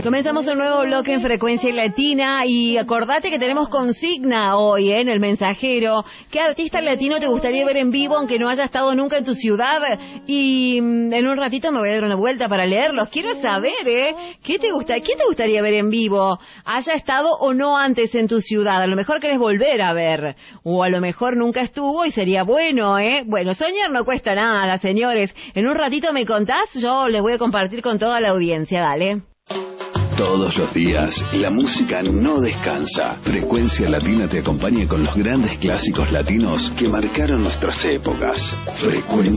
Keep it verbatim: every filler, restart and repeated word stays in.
Comenzamos un nuevo bloque en Frecuencia Latina y acordate que tenemos consigna hoy ¿eh? en El Mensajero. ¿Qué artista latino te gustaría ver en vivo aunque no haya estado nunca en tu ciudad? Y en un ratito me voy a dar una vuelta para leerlos. Quiero saber, ¿eh? ¿Qué te gusta, ¿Qué te gustaría ver en vivo? ¿Haya estado o no antes en tu ciudad? A lo mejor querés volver a ver. O a lo mejor nunca estuvo y sería bueno, ¿eh? Bueno, soñar no cuesta nada, señores. En un ratito me contás, yo les voy a compartir con toda la audiencia, dale. Todos los días, la música no descansa. Frecuencia Latina te acompaña con los grandes clásicos latinos que marcaron nuestras épocas. Frecuencia